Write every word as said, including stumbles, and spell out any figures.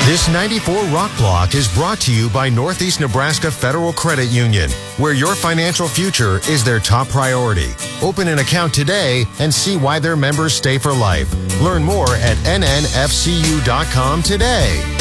This ninety-four Rock Block is brought to you by Northeast Nebraska Federal Credit Union, where your financial future is their top priority. Open an account today and see why their members stay for life. Learn more at N N F C U dot com today.